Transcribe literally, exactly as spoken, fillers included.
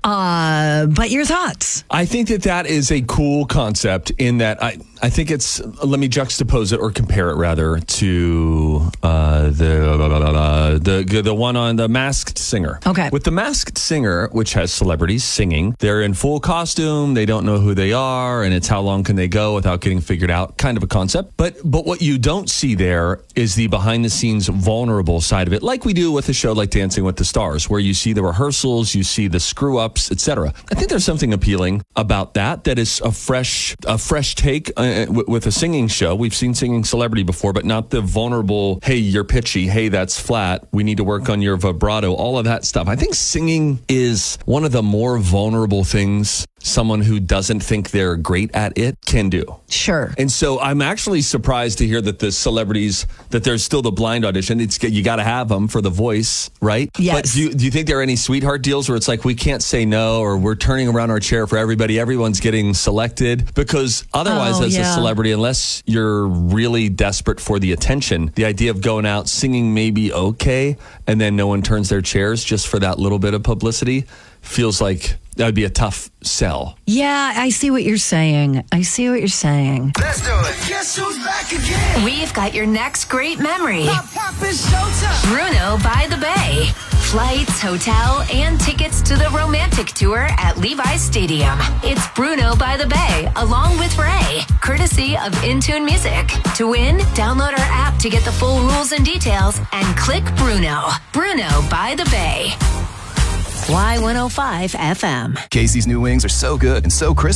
Uh, but your thoughts? I think that that is a cool concept in that I, I think it's, let me juxtapose it or compare it rather to uh, the, uh, the the one on The Masked Singer. Okay. With The Masked Singer, which has celebrities singing, they're in full costume, they don't know who they are, and it's how long can they go without getting figured out, kind of a concept. But but what you don't see there is the behind-the-scenes vulnerable side of it, like we do with a show like Dancing with the Stars, where you see the rehearsals, you see the screw-ups, et cetera. I think there's something appealing about that, that is a fresh a fresh take uh, w- with a singing show. We've seen singing celebrity before, but not the vulnerable, hey, you're pitchy, hey, that's flat, we need to work on your vibrato, all of that stuff. I think singing is one of the more vulnerable things someone who doesn't think they're great at it can do. Sure. And so I'm actually surprised to hear that the celebrities, that there's still the blind audition. It's you got to have them for the voice, right? Yes. But do you, do you think there are any sweetheart deals where it's like, we can't say no, or we're turning around our chair for everybody, everyone's getting selected? Because otherwise, Oh, as yeah. a celebrity, unless you're really desperate for the attention, the idea of going out singing may be okay, and then no one turns their chairs just for that little bit of publicity feels like that would be a tough sell. Yeah, I see what you're saying. I see what you're saying. Let's do it. Guess who's back again? We've got your next great memory. Pop, pop, it's showtime. Bruno by the Bay. Flights, hotel, and tickets to the romantic tour at Levi's Stadium. It's Bruno by the Bay, along with Ray, courtesy of Intune Music. To win, download our app to get the full rules and details, and click Bruno. Bruno by the Bay. Y one oh five F M. Casey's new wings are so good and so crisp.